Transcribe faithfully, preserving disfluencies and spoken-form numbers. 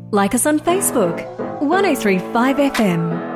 Like us on Facebook, one oh three five F M.